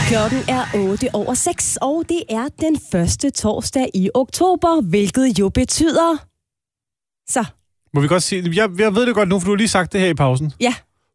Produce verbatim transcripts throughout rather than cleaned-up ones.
Klokken er otte over seks, og det er den første torsdag i oktober, hvilket jo betyder... Så. Må vi godt sige... Jeg, jeg ved det godt nu, for du har lige sagt det her i pausen. Ja.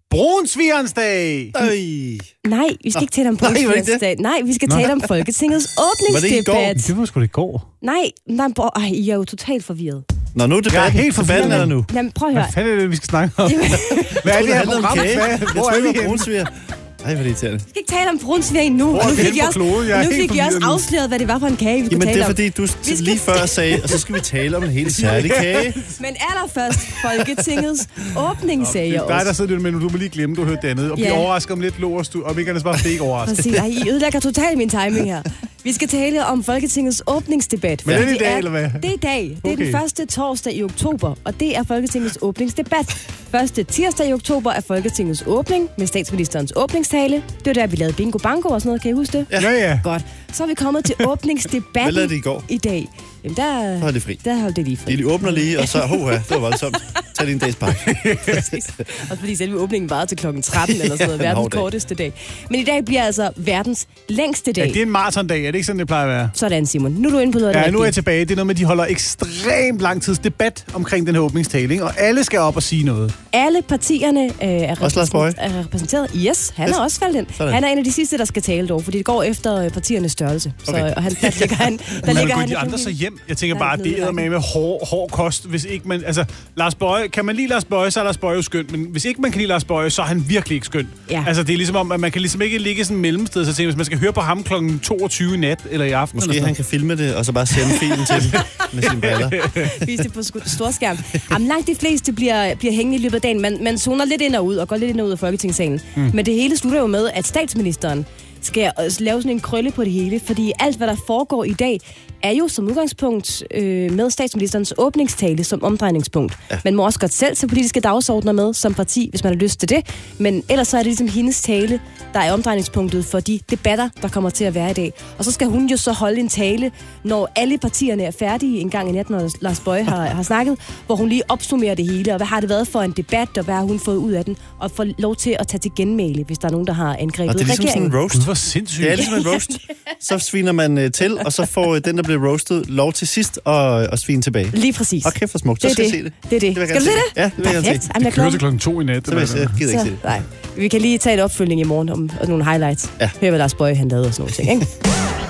Brunsvigerensdag! Øj. Nej, vi skal ikke tale om Brunsvigerensdag. Nej, vi skal tale om Folketingets åbningsdebat. Var det i Det var sgu det i går. Nej, nej, bro, ej, I er jo totalt forvirret. Nå, nu er debatten. Jeg er helt forvirret. Debatten er der nu. Jamen, prøv at høre. Hvad fanden er det, vi skal snakke om? Hvad er det her program? Hvor er vi henne? Ej, hvad er det irriterende. Vi skal ikke tale om brunsviger endnu. Hvor er Nu vi fik henne jeg på også, kloden? Jeg er nu helt fik jeg også forvirret nu. afsløret, hvad det var for en kage, vi skulle Jamen, det tale er om. fordi, du skal- lige før sagde, og så skal vi tale om en helt særlig kage. Men allerførst Folketingets åbning, sagde jeg Det er dig, der også. sidder lidt med, du må lige glemme, du hørte det andet. Og blive Ja. overrasket om lidt lort, du, og vi kan bare ikke overrasket. Præcis. Ej, I ødelægger totalt min timing her. Vi skal tale om Folketingets åbningsdebat. Men er det fordi i dag, eller hvad? Det er i dag. Det er Okay. den første torsdag i oktober, og det er Folketingets åbningsdebat. Første tirsdag i oktober er Folketingets åbning med statsministerens åbningstale. Det var der, vi lavede bingo bango og sådan noget. Kan I huske det? Ja, ja. Godt. Så er vi kommet til Hvad åbningsdebatten lavede det i går? i dag. Jamen, der, Så er det fri. der holdt det lige fri. De lige åbner lige, og så, hoha, det var voldsomt. Tag lige en dags pakke. Præcis. Også fordi selve åbningen varede til klokken tretten eller sådan noget. En hård Verdens dag. korteste dag. Men i dag bliver altså verdens længste dag. Ja, det er en maratondag, er det ikke sådan, det plejer at være? Sådan, Simon. Nu er du inde på noget af Ja, det nu er jeg rigtige. tilbage. Det er noget med, at de holder ekstremt lang tids debat omkring den her åbningstale, ikke? Og alle skal op og sige noget. Alle partierne øh, er, Også Lars Boje? er repræsenteret. Yes, han Yes. er også faldet ind. Sådan. Han er en af de sidste, der skal tale dog, fordi det går efter øh, partiernes størrelse. Så, Okay. og han, der ligger han, der Men ligger går han de i andre så familien. hjem? Jeg tænker Der bare, er at det blevet er med med hård, hård kost, hvis ikke man... Altså, Lars Boje, kan man lide Lars Boje, så er Lars Boje jo skønt, men hvis ikke man kan lide Lars Boje, så er han virkelig ikke skønt. Ja. Altså, det er ligesom om, at man kan ligesom ikke ligge sådan et mellemsted, så tænker, hvis man skal høre på ham klokken toogtyve i nat, eller i aften, Måske eller han kan filme det, og så bare sende filen til dem med sine briller. Vise det på sku- storskærm. Jamen, langt de fleste bliver, bliver hængende i løbet af dagen. Man, man zoner lidt ind og ud, og går lidt ind og ud af Folketingssalen. Mm. Men det hele slutter jo med, at statsministeren skal også lave sådan en krølle på det hele, fordi alt, hvad der foregår i dag, er jo som udgangspunkt øh, med statsministerens åbningstale som omdrejningspunkt. Ja. Man må også godt selv tage politiske dagsordner med som parti, hvis man har lyst til det, men ellers så er det ligesom hendes tale, der er omdrejningspunktet for de debatter, der kommer til at være i dag. Og så skal hun jo så holde en tale, når alle partierne er færdige en gang i natten, når Lars Boje har, har snakket, hvor hun lige opsummerer det hele, og hvad har det været for en debat, og hvad har hun fået ud af den, og får lov til at tage til genmæle, hvis der er nogen, der har angrebet Og det er ligesom sådan regeringen. en roast. Det var sindssygt. Det er ligesom en roast. Så sviner man øh, til, og så får øh, den, der bliver roastet, lov til sidst at, at svine tilbage. Lige præcis. Og kæft for smukt. Så Det er skal jeg det. se det. Det er det. vil jeg Skal du gerne se se. Ja, det vil jeg gerne Perfekt. se. Jamen, jeg Kører glæder til klokken to i nat. Så vil jeg se. Jeg gider ikke se Så, det. nej. Vi kan lige tage et opfølgning i morgen om, om nogle highlights. Ja. Hør, hvad Lars Boje han lavede og sådan nogle ting, ikke?